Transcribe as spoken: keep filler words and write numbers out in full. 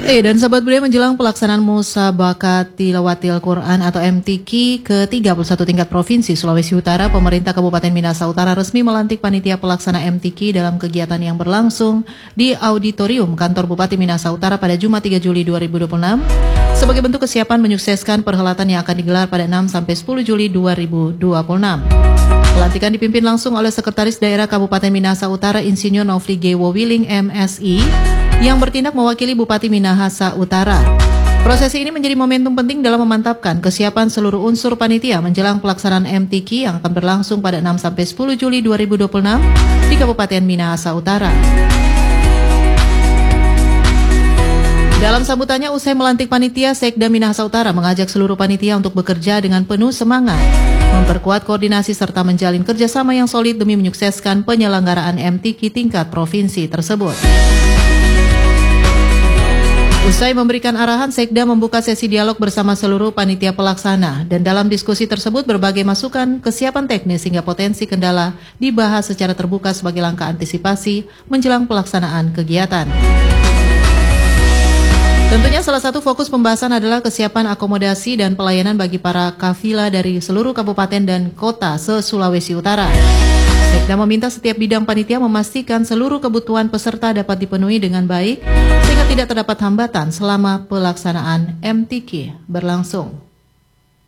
Eh, dan sahabat budaya menjelang pelaksanaan Musabakat Tilawatil Quran atau M T Q ke tiga puluh satu tingkat Provinsi Sulawesi Utara, pemerintah Kabupaten Minahasa Utara resmi melantik panitia pelaksana M T Q dalam kegiatan yang berlangsung di Auditorium Kantor Bupati Minahasa Utara pada Jumat tiga Juli dua ribu dua puluh enam sebagai bentuk kesiapan menyukseskan perhelatan yang akan digelar pada enam sampai sepuluh Juli dua ribu dua puluh enam. Pelantikan dipimpin langsung oleh Sekretaris Daerah Kabupaten Minahasa Utara Insinyur Nofri G. Wowiling M Si yang bertindak mewakili Bupati Minahasa Utara. Prosesi ini menjadi momentum penting dalam memantapkan kesiapan seluruh unsur panitia menjelang pelaksanaan M T Q yang akan berlangsung pada enam sampai sepuluh Juli dua ribu dua puluh enam di Kabupaten Minahasa Utara. Dalam sambutannya usai melantik panitia, Sekda Minahasa Utara mengajak seluruh panitia untuk bekerja dengan penuh semangat, memperkuat koordinasi serta menjalin kerjasama yang solid demi menyukseskan penyelenggaraan M T Q tingkat provinsi tersebut. Usai memberikan arahan, Sekda membuka sesi dialog bersama seluruh panitia pelaksana dan dalam diskusi tersebut berbagai masukan, kesiapan teknis hingga potensi kendala dibahas secara terbuka sebagai langkah antisipasi menjelang pelaksanaan kegiatan. Tentunya salah satu fokus pembahasan adalah kesiapan akomodasi dan pelayanan bagi para kafilah dari seluruh kabupaten dan kota se-Sulawesi Utara. Sekda meminta setiap bidang panitia memastikan seluruh kebutuhan peserta dapat dipenuhi dengan baik sehingga tidak terdapat hambatan selama pelaksanaan M T Q berlangsung.